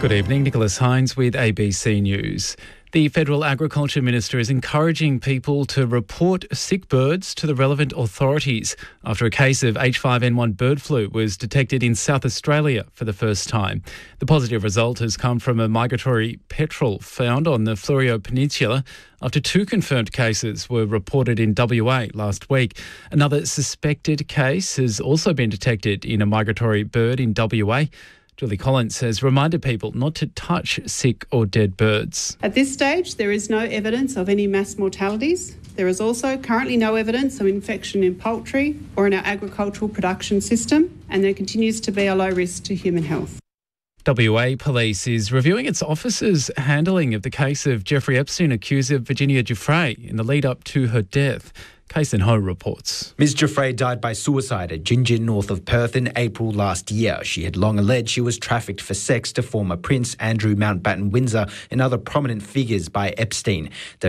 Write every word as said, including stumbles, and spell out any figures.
Good evening, Nicholas Hines with A B C News. The Federal Agriculture Minister is encouraging people to report sick birds to the relevant authorities after a case of H five N one bird flu was detected in South Australia for the first time. The positive result has come from a migratory petrel found on the Fleurieu Peninsula after two confirmed cases were reported in W A last week. Another suspected case has also been detected in a migratory bird in W A. Julie Collins has reminded people not to touch sick or dead birds. At this stage, there is no evidence of any mass mortalities. There is also currently no evidence of infection in poultry or in our agricultural production system, and there continues to be a low risk to human health. W A Police is reviewing its officers' handling of the case of Jeffrey Epstein accuser Virginia Giuffre in the lead-up to her death. Kason Ho reports. Miz Giuffre died by suicide at Gingin, north of Perth, in April last year. She had long alleged she was trafficked for sex to former Prince Andrew Mountbatten Windsor and other prominent figures by Epstein.